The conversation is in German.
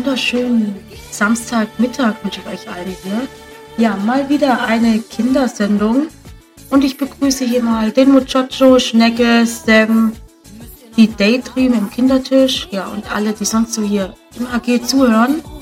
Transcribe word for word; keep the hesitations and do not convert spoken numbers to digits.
wunderschönen Samstagmittag wünsche ich euch allen hier. Ja, mal wieder eine Kindersendung und ich begrüße hier mal den Muchacho, Schnecke, Sam, die Daydream im Kindertisch, ja und alle, die sonst so hier im A G zuhören.